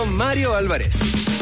Mario Álvarez.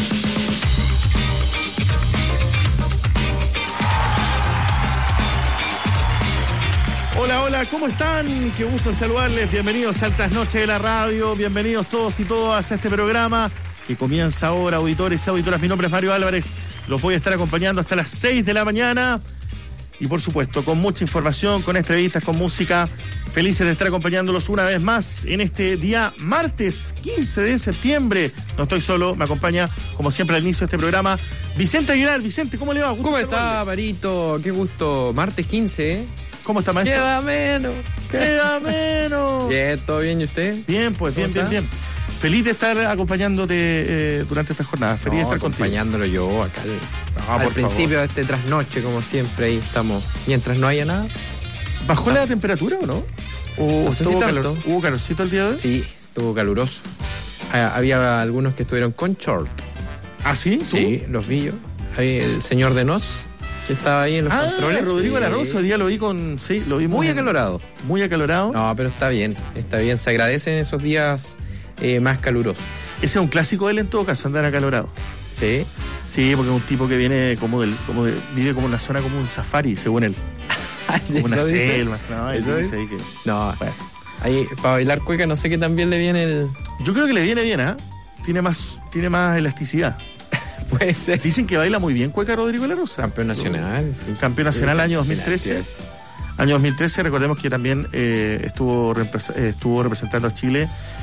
Hola, hola, ¿cómo están? Qué gusto saludarles. Bienvenidos a Altas Noches de la Radio. Bienvenidos todos y todas a este programa que comienza ahora, auditores y auditoras. Mi nombre es Mario Álvarez. Los voy a estar acompañando hasta las 6 de la mañana. Y por supuesto, con mucha información, con entrevistas, con música. Felices de estar acompañándolos una vez más en este día martes 15 de septiembre. No estoy solo, me acompaña, como siempre, al inicio de este programa, Vicente Aguilar. Vicente, ¿cómo le va? ¿Cómo está, Marito? Qué gusto. Martes 15, ¿eh? ¿Cómo está, maestro? Queda menos. Queda menos. Bien, ¿todo bien? ¿Y usted? Bien, pues, bien. Feliz de estar acompañándote durante esta jornada. Feliz de estar contigo. Acompañándolo yo acá al principio de este trasnoche, como siempre, ahí estamos. Mientras no haya nada. ¿Bajó la temperatura o no? ¿O no sé si tanto. ¿Hubo calorcito el día de hoy? Sí, estuvo caluroso. Había algunos que estuvieron con short. ¿Ah, sí? ¿Tú? Sí, los vi yo. El señor de Nos, que estaba ahí en los controles. Rodrigo de la Rosa, hoy día lo vi lo vi muy acalorado. Muy acalorado. No, pero está bien. Se agradecen esos días más calurosos. Ese es un clásico de él en todo caso, andar acalorado. Sí. Sí, porque es un tipo que viene vive como en una zona como un safari, según él. Como una selva, ¿no? ¿Eso dice? Que... No, bueno. Ahí para bailar cueca no sé qué tan bien le viene el... Yo creo que le viene bien, ¿ah? Tiene más elasticidad. Puede ser. Dicen que baila muy bien cueca Rodrigo de la Rosa. Campeón nacional. Campeón nacional año 2013. Año 2013, recordemos que también estuvo representando a Chile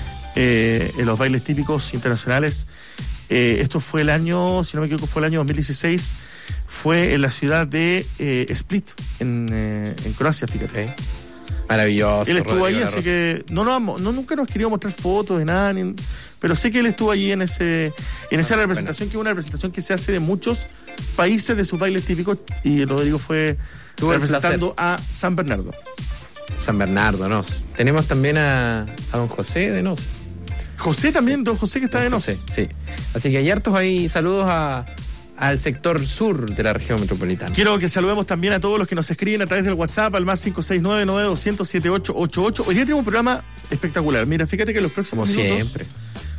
en los bailes típicos internacionales. Esto fue el año, si no me equivoco, fue el año 2016. Fue en la ciudad de Split, en Croacia, fíjate. Maravilloso. Él estuvo Rodrigo ahí, así que nunca nos quería mostrar fotos de nada, pero sé que él estuvo allí en esa representación, que es una representación que se hace de muchos países de sus bailes típicos, y Rodrigo fue representando a San Bernardo. San Bernardo, Nos. Tenemos también a don José de Nos. José también, don José que está de Nos. Sí. Así que hay hartos ahí, saludos al sector sur de la región metropolitana. Quiero que saludemos también a todos los que nos escriben a través del WhatsApp al más 569-9200-7888. Hoy día tenemos un programa espectacular. Mira, fíjate que los próximos como minutos... siempre.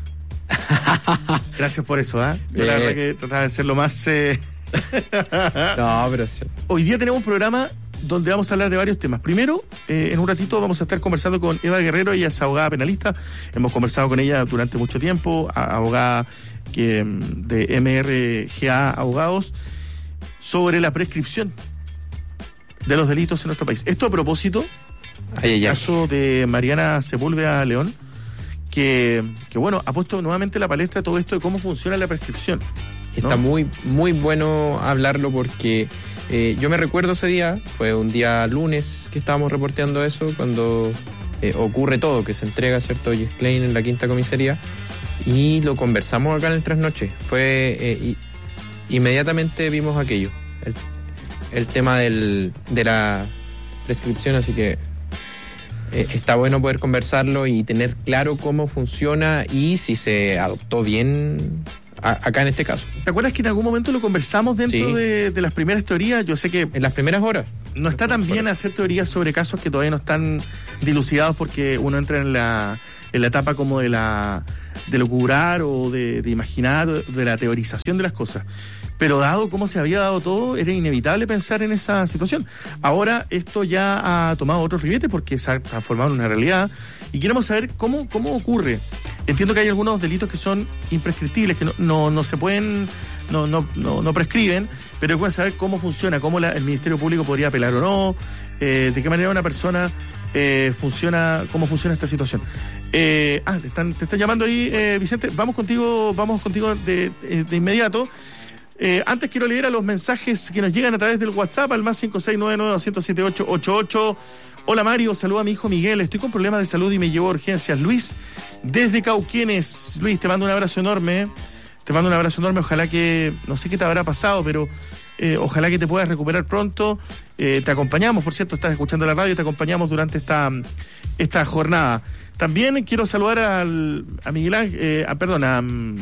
Gracias por eso, ¿eh? Yo la verdad que trataba de ser lo más... No, pero sí. Hoy día tenemos un programa donde vamos a hablar de varios temas. Primero, en un ratito vamos a estar conversando con Eva Guerrero. Ella es abogada penalista. Hemos conversado con ella durante mucho tiempo, abogada de MRGA Abogados, sobre la prescripción de los delitos en nuestro país. Esto a propósito del caso de Mariana Sepúlveda León, que bueno, ha puesto nuevamente en la palestra todo esto de cómo funciona la prescripción, ¿no? Está muy, muy bueno hablarlo porque yo me recuerdo ese día, fue un día lunes que estábamos reporteando eso, cuando ocurre todo, que se entrega, ¿cierto?, Ghislaine en la quinta comisaría, y lo conversamos acá en el trasnoche. Inmediatamente vimos aquello, el tema de la prescripción, así que está bueno poder conversarlo y tener claro cómo funciona y si se adoptó bien acá en este caso. ¿Te acuerdas que en algún momento lo conversamos dentro de las primeras teorías? Yo sé que... En las primeras horas. No está tan bien hacer teorías sobre casos que todavía no están dilucidados, porque uno entra en la etapa como de lucurar o de imaginar, de la teorización de las cosas. Pero dado cómo se había dado todo, era inevitable pensar en esa situación. Ahora esto ya ha tomado otro ribete porque se ha transformado en una realidad y queremos saber cómo ocurre. Entiendo que hay algunos delitos que son imprescriptibles, que no se pueden, no prescriben, pero queremos saber cómo funciona, cómo el Ministerio Público podría apelar o no, de qué manera una persona cómo funciona esta situación. Te están llamando ahí, Vicente. Vamos contigo de inmediato. Antes quiero leer a los mensajes que nos llegan a través del WhatsApp al más 569-9200-7888. Hola Mario, saluda a mi hijo Miguel, estoy con problemas de salud y me llevo a urgencias. Luis, desde Cauquenes. Luis, te mando un abrazo enorme. Ojalá que, no sé qué te habrá pasado, pero ojalá que te puedas recuperar pronto. Te acompañamos, por cierto, estás escuchando la radio, te acompañamos durante esta jornada. También quiero saludar a Miguel Ángel, a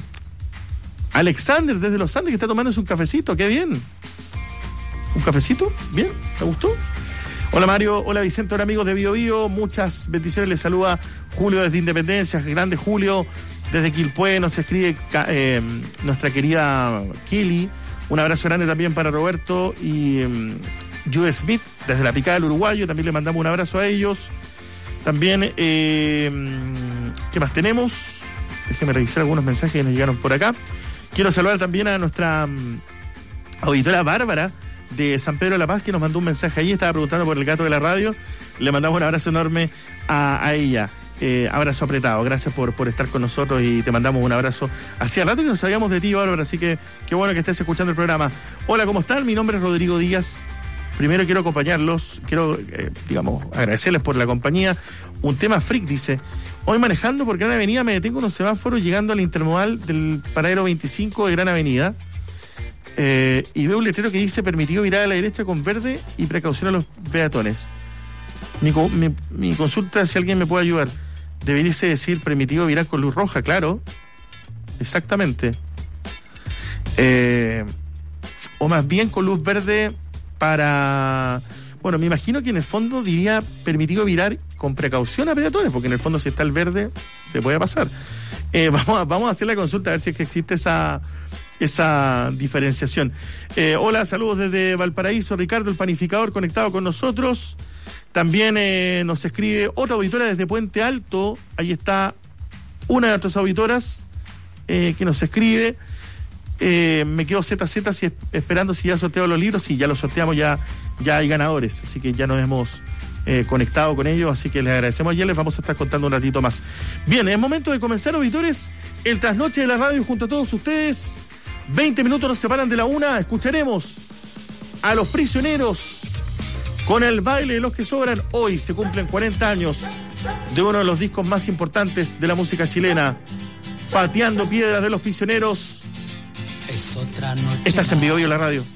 Alexander desde Los Andes, que está tomándose un cafecito. ¡Qué bien! ¿Un cafecito? ¿Bien? ¿Te gustó? Hola Mario, hola Vicente, hola amigos de Bio Bio, muchas bendiciones. Les saluda Julio desde Independencia, grande Julio Desde Quilpué nos escribe nuestra querida Kelly. Un abrazo grande también para Roberto y Jude Smith, desde la Picada del Uruguayo. También le mandamos un abrazo a ellos. También, ¿qué más tenemos? Déjenme revisar algunos mensajes que nos llegaron por acá. Quiero saludar también a nuestra auditora Bárbara de San Pedro de la Paz, que nos mandó un mensaje ahí, estaba preguntando por el gato de la radio. Le mandamos un abrazo enorme a ella. Abrazo apretado, gracias por estar con nosotros y te mandamos un abrazo. Hacía rato que no sabíamos de ti, Bárbara, así que qué bueno que estés escuchando el programa. Hola, ¿cómo están? Mi nombre es Rodrigo Díaz. Primero quiero acompañarlos, quiero, agradecerles por la compañía. Un tema freak, dice: hoy manejando por Gran Avenida me detengo en un semáforo llegando al intermodal del paradero 25 de Gran Avenida y veo un letrero que dice permitido virar a la derecha con verde y precaución a los peatones. Mi consulta, si alguien me puede ayudar, debería decir permitido virar con luz roja, claro, exactamente, o más bien con luz verde para... Bueno, me imagino que en el fondo diría permitido virar con precaución a peatones, porque en el fondo si está el verde se puede pasar. Vamos a hacer la consulta a ver si es que existe esa diferenciación. Hola, saludos desde Valparaíso, Ricardo, el panificador, conectado con nosotros. También nos escribe otra auditora desde Puente Alto. Ahí está una de nuestras auditoras que nos escribe. Me quedo ZZ esperando si ya sorteado los libros. Sí, ya los sorteamos, ya hay ganadores. Así que ya nos hemos conectado con ellos. Así que les agradecemos y ya les vamos a estar contando un ratito más. Bien, es momento de comenzar, auditores, el trasnoche de la radio junto a todos ustedes. 20 minutos nos separan de la 1. Escucharemos a Los Prisioneros con el baile de los que sobran. Hoy se cumplen 40 años de uno de los discos más importantes de la música chilena, Pateando Piedras de Los Prisioneros. Estás en Vivo y en la radio.